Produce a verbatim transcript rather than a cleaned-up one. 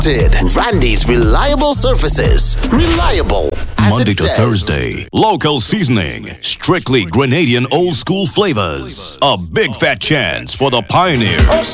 Randy's Reliable Surfaces. Reliable as Monday it to says. Thursday. Local seasoning. Strictly Grenadian old school flavors. A big fat chance for the Pioneers.